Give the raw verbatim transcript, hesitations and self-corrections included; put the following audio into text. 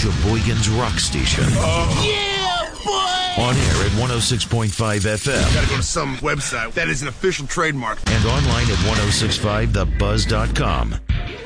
Sheboygan's rock station. Oh. Yeah, boy! On air at one oh six point five F M. Gotta go to some website that is an official trademark. And online at ten sixty-five the buzz dot com.